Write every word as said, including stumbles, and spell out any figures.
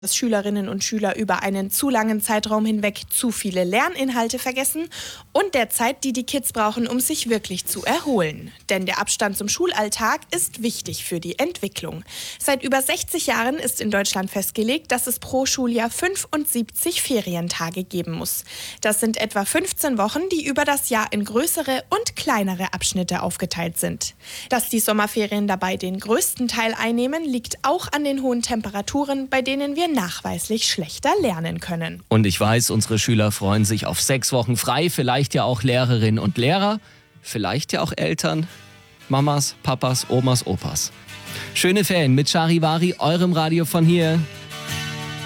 dass Schülerinnen und Schüler über einen zu langen Zeitraum hinweg zu viele Lerninhalte vergessen und der Zeit, die die Kids brauchen, um sich wirklich zu erholen. Denn der Abstand zum Schulalltag ist wichtig für die Entwicklung. Seit über sechzig Jahren ist in Deutschland festgelegt, dass es pro Schuljahr fünfundsiebzig Ferientage geben muss. Das sind etwa fünfzehn Wochen, die über das Jahr in größere und kleinere Abschnitte aufgeteilt sind. Dass die Sommerferien dabei den größten Teil einnehmen, liegt auch an den hohen Temperaturen, bei denen wir nachweislich schlechter lernen können. Und ich weiß, unsere Schüler freuen sich auf sechs Wochen frei, vielleicht ja auch Lehrerinnen und Lehrer, vielleicht ja auch Eltern, Mamas, Papas, Omas, Opas. Schöne Ferien mit Charivari, eurem Radio von hier.